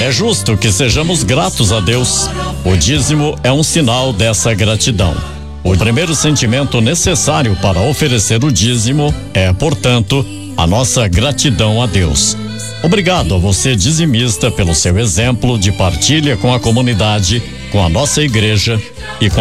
É justo que sejamos gratos a Deus. O dízimo é um sinal dessa gratidão. O primeiro sentimento necessário para oferecer o dízimo é, portanto, a nossa gratidão a Deus. Obrigado a você, dizimista, pelo seu exemplo de partilha com a comunidade, com a nossa igreja e com